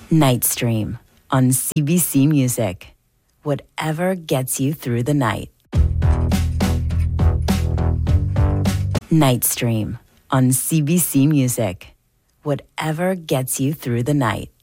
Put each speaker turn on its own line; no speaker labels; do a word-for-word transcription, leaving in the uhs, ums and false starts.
Nightstream on C B C Music. Whatever gets you through the night. Nightstream on C B C Music. Whatever gets you through the night.